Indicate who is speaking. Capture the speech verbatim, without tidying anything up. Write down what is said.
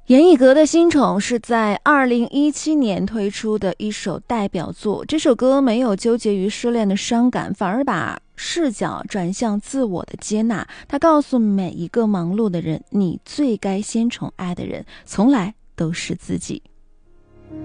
Speaker 1: 严艺格的新宠是在二零一七年推出的一首代表作，这首歌没有纠结于失恋的伤感，反而把视角转向自我的接纳。它告诉每一个忙碌的人，你最该先宠爱的人从来都是自己。